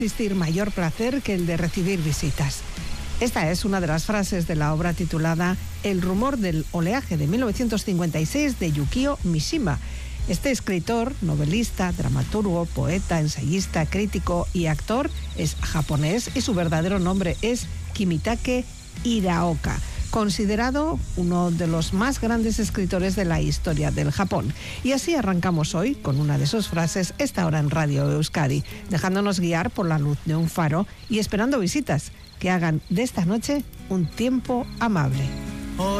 existir mayor placer que el de recibir visitas. Esta es una de las frases de la obra titulada El rumor del oleaje de 1956 de Yukio Mishima. Este escritor, novelista, dramaturgo, poeta, ensayista, crítico y actor es japonés y su verdadero nombre es Kimitake Hiraoka, considerado uno de los más grandes escritores de la historia del Japón. Y así arrancamos hoy con una de sus frases, esta hora en Radio Euskadi, dejándonos guiar por la luz de un faro y esperando visitas que hagan de esta noche un tiempo amable.